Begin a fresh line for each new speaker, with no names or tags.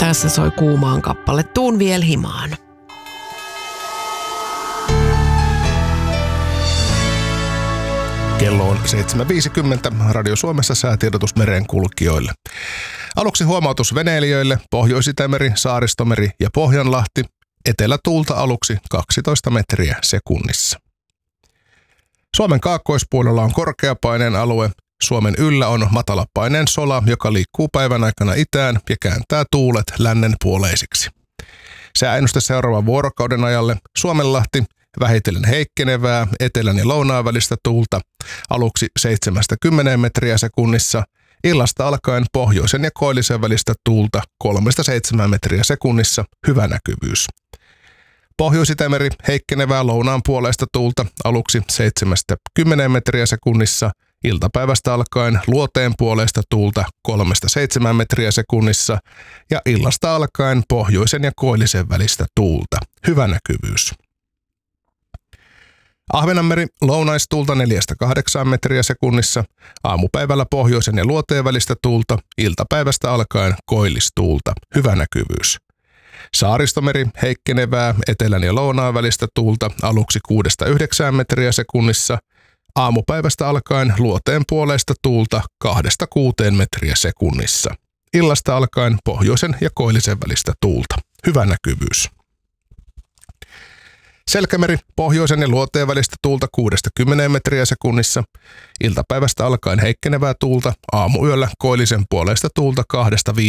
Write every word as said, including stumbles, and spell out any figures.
Tässä soi Kuumaan kappale Tuun viel himaan.
Kello on seitsemän viisikymmentä. Radio Suomessa säätiedotus merenkulkijoille. Aluksi huomautus veneilijöille. Pohjois-Itämeri, Saaristomeri ja Pohjanlahti. Etelätuulta aluksi kaksitoista metriä sekunnissa. Suomen kaakkoispuolella on korkeapaineen alue. Suomen yllä on matalapaineen sola, joka liikkuu päivän aikana itään ja kääntää tuulet lännen puoleisiksi. Sääennuste seuraavan vuorokauden ajalle. Suomenlahti vähitellen heikkenevää etelän ja lounaan välistä tuulta aluksi seitsemästä kymmeneen metriä sekunnissa. Illasta alkaen pohjoisen ja koillisen välistä tuulta kolmesta seitsemään metriä sekunnissa, hyvä näkyvyys. Pohjois-Itämeri heikkenevää lounaan puoleista tuulta aluksi seitsemästä kymmeneen metriä sekunnissa. Iltapäivästä alkaen luoteen puoleista tuulta kolmesta seitsemään metriä sekunnissa ja illasta alkaen pohjoisen ja koillisen välistä tuulta, hyvä näkyvyys. Ahvenanmeri lounaistuulta neljästä kahdeksaan metriä sekunnissa, aamupäivällä pohjoisen ja luoteen välistä tuulta, iltapäivästä alkaen koillistuulta, hyvä näkyvyys. Saaristomeri heikkenevää etelän ja lounaan välistä tuulta aluksi kuudesta yhdeksään metriä sekunnissa, aamupäivästä alkaen luoteen puoleista tuulta kahdesta kuuteen metriä sekunnissa, illasta alkaen pohjoisen ja koillisen välistä tuulta, hyvä näkyvyys. Selkämeri pohjoisen ja luoteen välistä tuulta kuudesta kymmeneen metriä sekunnissa, iltapäivästä alkaen heikkenevää tuulta, aamuyöllä koillisen puoleista tuulta kahdesta